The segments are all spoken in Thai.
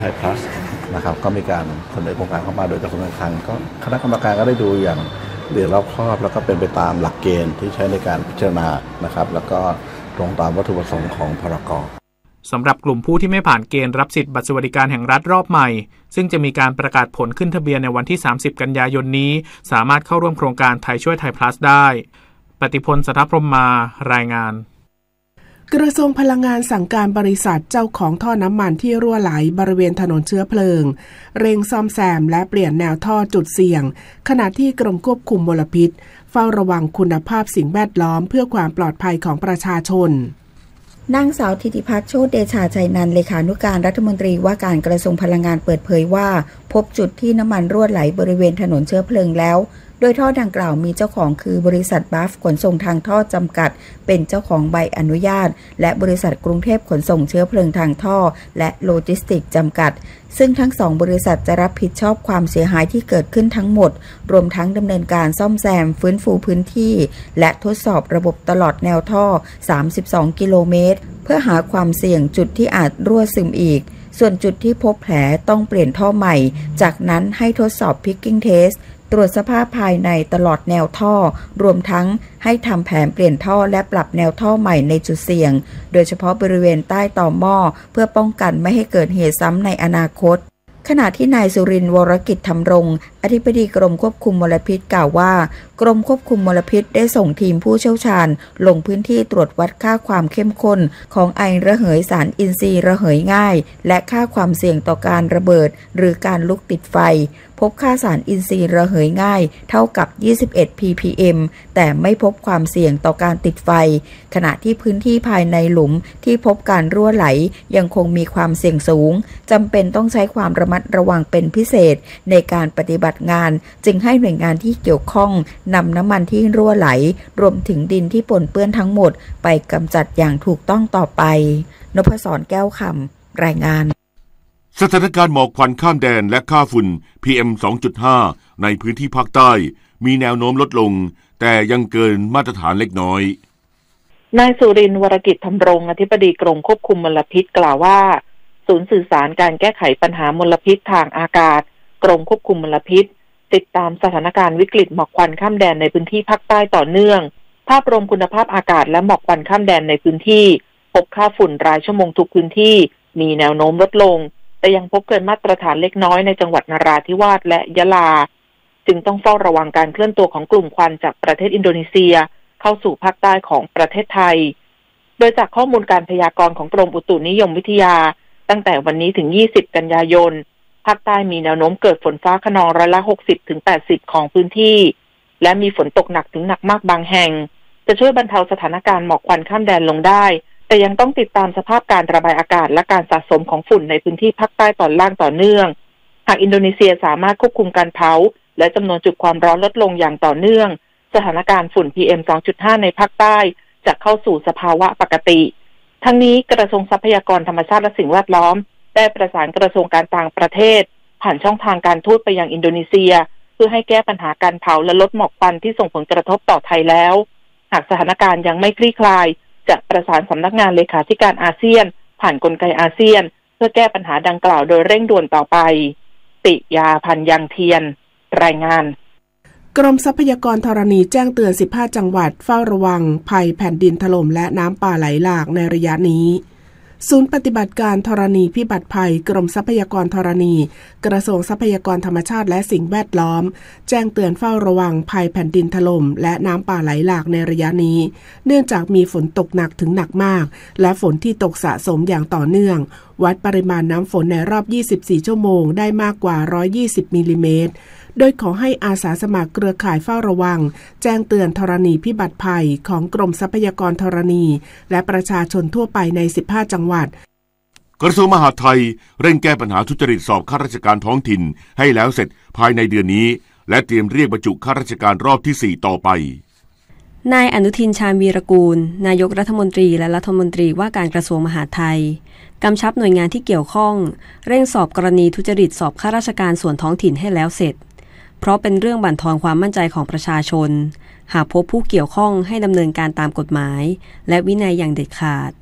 ไทยพลัสนะครับก็มีการเสนอโครงการเข้ามาโดยกระทรวงการคลังก็คณะกรรมการก็ได้ดูอย่างละเอียดรอบคอบแล้วก็เป็นไปตามหลักเกณฑ์ที่ใช้ในการพิจารณานะครับแล้วก็ตรงตามวัตถุประสงค์ของพรก. สำหรับกลุ่มผู้ที่ไม่ผ่านเกณฑ์รับสิทธิบัตรสวัสดิการแห่งรัฐรอบใหม่ซึ่งจะมีการประกาศผลขึ้นทะเบียนในวันที่30กันยายนนี้สามารถเข้าร่วมโครงการไทยช่วยไทยพลัสได้ปฏิพล สัทธพรหมมารายงานกระทรวงพลังงานสั่งการบริษัทเจ้าของท่อน้ำมันที่รั่วไหลบริเวณถนนเชื้อเพลิงเร่งซ่อมแซมและเปลี่ยนแนวท่อจุดเสี่ยงขณะที่กรมควบคุมมลพิษเฝ้าระวังคุณภาพสิ่งแวดล้อมเพื่อความปลอดภัยของประชาชนนางสาวธิติพัฒน์โชติเดชาชัยนันท์เลขานุการรัฐมนตรีว่าการกระทรวงพลังงานเปิดเผยว่าพบจุดที่น้ำมันรั่วไหลบริเวณถนนเชื้อเพลิงแล้วโดยท่อดังกล่าวมีเจ้าของคือบริษัทบัฟขนส่งทางท่อจำกัดเป็นเจ้าของใบอนุญาตและบริษัทกรุงเทพขนส่งเชื้อเพลิงทางท่อและโลจิสติกส์จำกัดซึ่งทั้ง2บริษัทจะรับผิดชอบความเสียหายที่เกิดขึ้นทั้งหมดรวมทั้งดำเนินการซ่อมแซมฟื้นฟูพื้นที่และทดสอบระบบตลอดแนวท่อ32กิโลเมตรเพื่อหาความเสี่ยงจุดที่อาจรั่วซึมอีกส่วนจุดที่พบแผลต้องเปลี่ยนท่อใหม่จากนั้นให้ทดสอบ Picking Testตรวจสภาพภายในตลอดแนวท่อรวมทั้งให้ทำแผนเปลี่ยนท่อและปรับแนวท่อใหม่ในจุดเสี่ยงโดยเฉพาะบริเวณใต้ต่อหม้อเพื่อป้องกันไม่ให้เกิดเหตุซ้ำในอนาคตขณะที่นายสุรินทร์วรกิจธรรมรงค์อธิบดีกรมควบคุมมลพิษกล่าวว่ากรมควบคุมมลพิษได้ส่งทีมผู้เชี่ยวชาญลงพื้นที่ตรวจวัดค่าความเข้มข้นของไอระเหยสารอินทรีย์ระเหยง่ายและค่าความเสี่ยงต่อการระเบิดหรือการลุกติดไฟพบค่าสารอินทรีย์ระเหยง่ายเท่ากับ21 ppm แต่ไม่พบความเสี่ยงต่อการติดไฟขณะที่พื้นที่ภายในหลุมที่พบการรั่วไหลยังคงมีความเสี่ยงสูงจำเป็นต้องใช้ความระมัดระวังเป็นพิเศษในการปฏิบัติงานจึงให้หน่วยงานที่เกี่ยวข้องนำน้ำมันที่รั่วไหลรวมถึงดินที่ปนเปื้อนทั้งหมดไปกำจัดอย่างถูกต้องต่อไปนพศรแก้วคำรายงานสถานการณ์หมอกควันข้ามแดนและค่าฝุ่น PM 2.5 ในพื้นที่ภาคใต้มีแนวโน้มลดลงแต่ยังเกินมาตรฐานเล็กน้อยนายสุรินทร์วรกิจธรรมรงค์อธิบดีกรมควบคุมมลพิษกล่าวว่าศูนย์สื่อสารการแก้ไขปัญหามลพิษทางอากาศกรมควบคุมมลพิษติดตามสถานการณ์วิกฤตหมอกควันข้ามแดนในพื้นที่ภาคใต้ต่อเนื่องภาพรวมคุณภาพอากาศและหมอกควันข้ามแดนในพื้นที่พบค่าฝุ่นรายชั่วโมงทุกพื้นที่มีแนวโน้มลดลงแต่ยังพบเกินมาตรฐานเล็กน้อยในจังหวัดนราธิวาสและยะลาจึงต้องเฝ้าระวังการเคลื่อนตัวของกลุ่มควันจากประเทศอินโดนีเซียเข้าสู่ภาคใต้ของประเทศไทยโดยจากข้อมูลการพยากรณ์ของกรมอุตุนิยมวิทยาตั้งแต่วันนี้ถึง20กันยายนภาคใต้มีแนวโน้มเกิดฝนฟ้าคะนองร้อยละ 60-80 ของพื้นที่และมีฝนตกหนักถึงหนักมากบางแห่งจะช่วยบรรเทาสถานการณ์หมอกควันข้ามแดนลงได้แต่ยังต้องติดตามสภาพการระบายอากาศและการสะสมของฝุ่นในพื้นที่ภาคใต้ตอนล่างต่อเนื่องหากอินโดนีเซียสามารถควบคุมการเผาและจำนวนจุดความร้อนลดลงอย่างต่อเนื่องสถานการณ์ฝุ่น PM 2.5 ในภาคใต้จะเข้าสู่สภาวะปกติทั้งนี้กระทรวงทรัพยากรธรรมชาติและสิ่งแวดล้อมได้ประสานกระทรวงการต่างประเทศผ่านช่องทางการทูตไปยังอินโดนีเซียเพื่อให้แก้ปัญหาการเผาและลดหมอกควันที่ส่งผลกระทบต่อไทยแล้วหากสถานการณ์ยังไม่คลี่คลายจะประสานสำนักงานเลขาธิการอาเซียนผ่านกลไกอาเซียนเพื่อแก้ปัญหาดังกล่าวโดยเร่งด่วนต่อไปติยาพันธ์ยังเทียนรายงานกรมทรัพยากรธรณีแจ้งเตือน15จังหวัดเฝ้าระวังภัยแผ่นดินถล่มและน้ำป่าไหลหลากในระยะนี้ศูนย์ปฏิบัติการธรณีพิบัติภัยกรมทรัพยากรธรณีกระทรวงทรัพยากรธรรมชาติและสิ่งแวดล้อมแจ้งเตือนเฝ้าระวังภัยแผ่นดินถล่มและน้ำป่าไหลหลากในระยะนี้เนื่องจากมีฝนตกหนักถึงหนักมากและฝนที่ตกสะสมอย่างต่อเนื่องวัดปริมาณน้ำฝนในรอบ24ชั่วโมงได้มากกว่า120มิลลิเมตรโดยขอให้อาสาสมัครเครือข่ายเฝ้าระวังแจ้งเตือนธรณีพิบัติภัยของกรมทรัพยากรธรณีและประชาชนทั่วไปใน15จังหวัดกระทรวงมหาดไทยเร่งแก้ปัญหาทุจริตสอบข้าราชการท้องถิ่นให้แล้วเสร็จภายในเดือนนี้และเตรียมเรียกบรรจุข้าราชการรอบที่4ต่อไปนายอนุทินชาญวีรกูลนายกรัฐมนตรีและรัฐมนตรีว่าการกระทรวงมหาดไทยกำชับหน่วยงานที่เกี่ยวข้องเร่งสอบกรณีทุจริตสอบข้าราชการส่วนท้องถิ่นให้แล้วเสร็จเพราะเป็นเรื่องบั่นทอนความมั่นใจของประชาชนหากพบผู้เกี่ยวข้องให้ดำเนินการตามกฎหมายและวินัยอย่างเด็ดขาด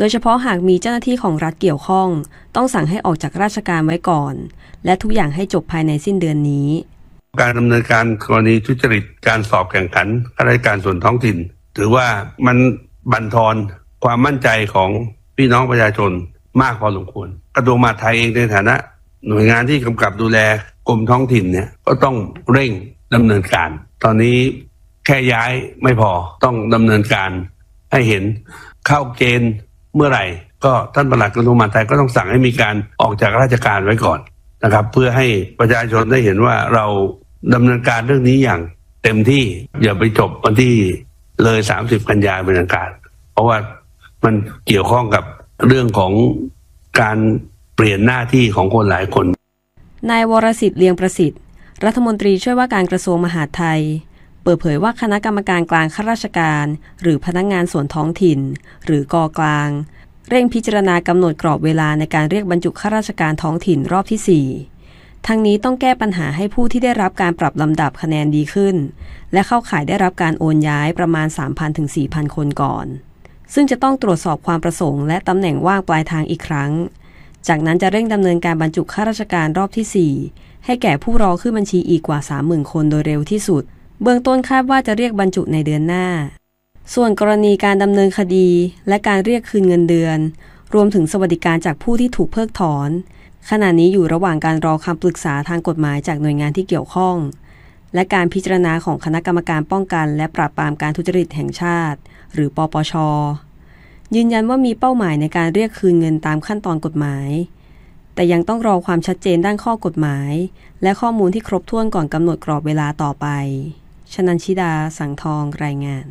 โดยเฉพาะหากมีเจ้าหน้าที่ของรัฐเกี่ยวข้องต้องสั่งให้ออกจากราชการไว้ก่อนและทุกอย่างให้จบภายในสิ้นเดือนนี้การดำเนินการกรณีทุจริตการสอบแข่งขันข้าราชการส่วนท้องถิ่นถือว่ามันบั่นทอนความมั่นใจของพี่น้องประชาชนมากพอสมควรกระทรวงมหาดไทยเองในฐานะหน่วยงานที่กำกับดูแลกรมท้องถิ่นเนี่ยก็ต้องเร่งดำเนินการตอนนี้แค่ย้ายไม่พอต้องดำเนินการให้เห็นเข้าเกณฑ์เมื่อไหร่ก็ท่านปลัดกระทรวงมหาดไทยก็ต้องสั่งให้มีการออกจากราชการไว้ก่อนนะครับเพื่อให้ประชาชนได้เห็นว่าเราดำเนินการเรื่องนี้อย่างเต็มที่อย่าไปจบวันที่เลย30 กันยายนเป็นอันขาดเพราะว่ามันเกี่ยวข้องกับเรื่องของการเปลี่ยนหน้าที่ของคนหลายคนนายวรสิทธิ์เลียงประสิทธิ์รัฐมนตรีช่วยว่าการกระทรวงมหาดไทยเปิดเผยว่าคณะกรรมการกลางข้าราชการหรือพนักงานส่วนท้องถิ่นหรือกกลางเร่งพิจารณากำหนดกรอบเวลาในการเรียกบรรจุข้าราชการท้องถิ่นรอบที่4ทั้งนี้ต้องแก้ปัญหาให้ผู้ที่ได้รับการปรับลำดับคะแนนดีขึ้นและเข้าข่ายได้รับการโอนย้ายประมาณ 3,000 ถึง 4,000 คนก่อนซึ่งจะต้องตรวจสอบความประสงค์และตำแหน่งว่างปลายทางอีกครั้งจากนั้นจะเร่งดำเนินการบรรจุข้าราชการรอบที่4ให้แก่ผู้รอขึ้นบัญชีอีกกว่า 30,000 คนโดยเร็วที่สุดเบื้องต้นคาดว่าจะเรียกบรรจุในเดือนหน้าส่วนกรณีการดำเนินคดีและการเรียกคืนเงินเดือนรวมถึงสวัสดิการจากผู้ที่ถูกเพิกถอนขณะนี้อยู่ระหว่างการรอคำปรึกษาทางกฎหมายจากหน่วยงานที่เกี่ยวข้องและการพิจารณาของคณะกรรมการป้องกันและปราบปรามการทุจริตแห่งชาติหรือปปช.ยืนยันว่ามีเป้าหมายในการเรียกคืนเงินตามขั้นตอนกฎหมายแต่ยังต้องรอความชัดเจนด้านข้อกฎหมายและข้อมูลที่ครบถ้วนก่อนกำหนดกรอบเวลาต่อไปชนันชิดาสังทองรายงาน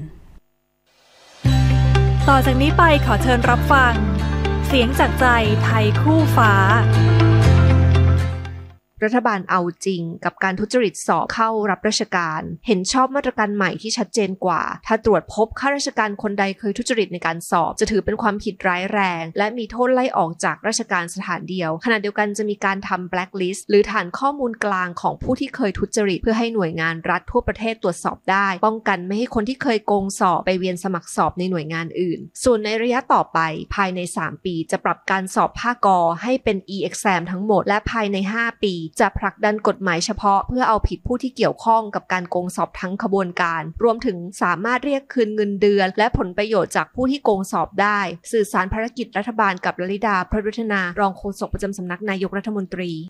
ต่อจากนี้ไปขอเชิญรับฟังเสียงจากใจไทยคู่ฟ้ารัฐบาลเอาจริงกับการทุจริตสอบเข้ารับราชการเห็นชอบมาตรการใหม่ที่ชัดเจนกว่าถ้าตรวจพบข้าราชการคนใดเคยทุจริตในการสอบจะถือเป็นความผิดร้ายแรงและมีโทษไล่ออกจากราชการสถานเดียวขณะเดียวกันจะมีการทำแบล็คลิสต์หรือฐานข้อมูลกลางของผู้ที่เคยทุจริตเพื่อให้หน่วยงานรัฐทั่วประเทศตรวจสอบได้ป้องกันไม่ให้คนที่เคยโกงสอบไปเวียนสมัครสอบในหน่วยงานอื่นส่วนในระยะต่อไปภายใน3 ปีจะปรับการสอบภาคกให้เป็น e-exam ทั้งหมดและภายใน5 ปีจะผลักดันกฎหมายเฉพาะเพื่อเอาผิดผู้ที่เกี่ยวข้องกับการโกงสอบทั้งขบวนการรวมถึงสามารถเรียกคืนเงินเดือนและผลประโยชน์จากผู้ที่โกงสอบได้สื่อสารภารกิจรัฐบาลกับลลิดาพระรุธนารองโฆษกประจำสำนักนายกรัฐมนตรี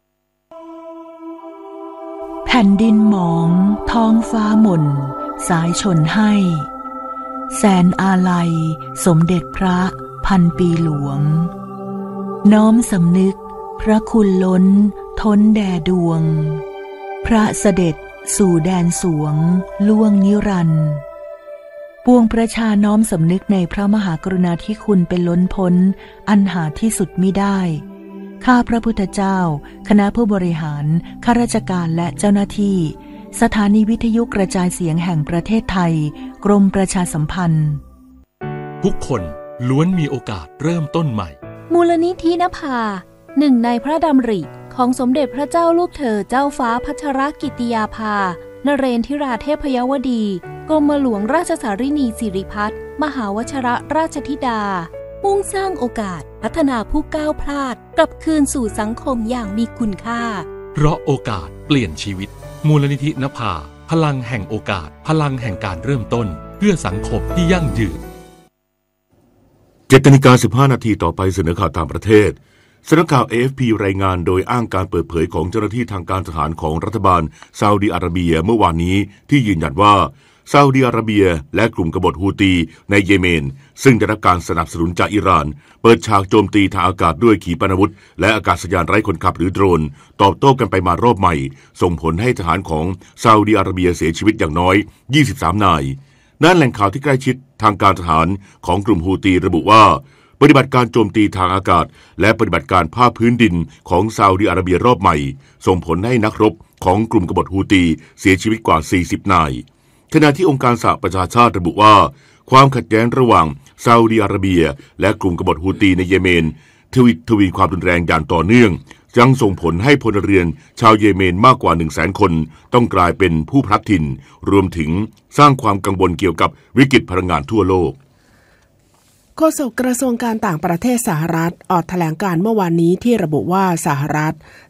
แผ่นดินหมองท้องฟ้าหม่นสายชนให้แสนอาลัยสมเด็จพระพันปีหลวงน้อมสำนึกพระคุณล้นท้นแด่ดวงพระเสด็จสู่แดนสวงล่วงนิรันดร์ปวงประชาน้อมสำนึกในพระมหากรุณาธิคุณเป็นล้นพ้นอันหาที่สุดมิได้ข้าพระพุทธเจ้าคณะผู้บริหารข้าราชการและเจ้าหน้าที่สถานีวิทยุกระจายเสียงแห่งประเทศไทยกรมประชาสัมพันธ์ทุกคนล้วนมีโอกาสเริ่มต้นใหม่มูลนิธินภาหนึ่งในพระดำริของสมเด็จพระเจ้าลูกเธอเจ้าฟ้าพัชรกิติยาภานเรนทิราเทพยวดีกรมหลวงราชสารินีสิริพัฒน์มหาวชิรราชธิดามุ่งสร้างโอกาสพัฒนาผู้ก้าวพลาดกลับคืนสู่สังคมอย่างมีคุณค่าเพราะโอกาสเปลี่ยนชีวิตมูลนิธินภาพลังแห่งโอกาสพลังแห่งการเริ่มต้นเพื่อสังคมที่ยั่งยืน 7:15 นาทีต่อไปเสนอข่าวต่างประเทศสำนักข่าว AFP รายงานโดยอ้างการเปิดเผยของเจ้าหน้าที่ทางการทหารของรัฐบาลซาอุดิอาระเบียเมื่อวานนี้ที่ยืนยันว่าซาอุดิอาระเบียและกลุ่มกบฏฮูตีในเยเมนซึ่งได้รับการสนับสนุนจากอิหร่านเปิดฉากโจมตีทางอากาศด้วยขีปนาวุธและอากาศยานไร้คนขับหรือโดรนตอบโต้กันไปมารอบใหม่ส่งผลให้ทหารของซาอุดิอาระเบียเสียชีวิตอย่างน้อย23 นายด้านแหล่งข่าวที่ใกล้ชิดทางการทหารของกลุ่มฮูตีระบุว่าปฏิบัติการโจมตีทางอากาศและปฏิบัติการภาคพื้นดินของซาอุดิอาระเบียรอบใหม่ส่งผลให้นักรบของกลุ่มกบฏฮูตีเสียชีวิตกว่า40 นายขณะที่องค์การสหประชาชาติระบุว่าความขัดแย้งระหว่างซาอุดิอาระเบียและกลุ่มกบฏฮูตีในเยเมนทวีความรุนแรงอย่างต่อเนื่องยังส่งผลให้พลเรือนชาวเยเมนมากกว่า 100,000 คนต้องกลายเป็นผู้พลัดถิ่นรวมถึงสร้างความกังวลเกี่ยวกับวิกฤตพลังงานทั่วโลกโฆษกกระทรวงการต่างประเทศสหรัฐออกแถลงการเมื่อวานนี้ที่ระบุว่าสหรัฐ